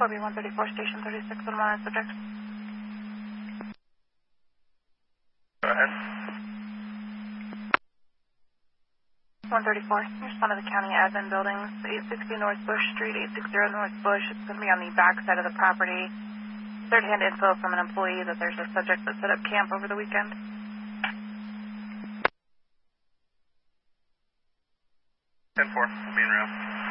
Corby 134, station 36 on one subject. Go ahead. 134, respond to the county admin buildings, 860 North Bush Street, 860 North Bush. It's going to be on the back side of the property. Third-hand info from an employee that there's a subject that set up camp over the weekend. 10-4, being around.